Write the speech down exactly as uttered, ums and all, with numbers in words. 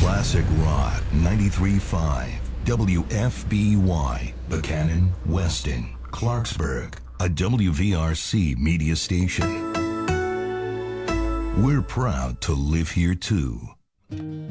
Classic Rock ninety-three point five, W F B Y, Buchanan, Weston, Clarksburg, a W V R C media station. We're proud to live here too.